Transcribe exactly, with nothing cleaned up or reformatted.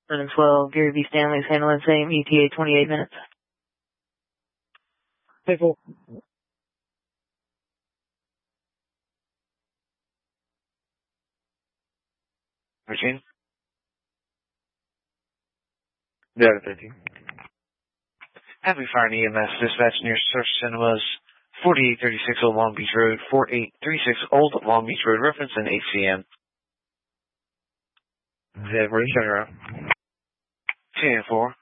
seven twelve, Gary B. Stanley's handling same, E T A twenty-eight minutes. Faithful. Machine? Delta thirteen. Happy Fire and E M S dispatch near Surf Cinemas, forty-eight thirty-six Old Long Beach Road, forty-eight thirty-six Old Long Beach Road, reference in H C M. Yeah, where's turn around? two and four.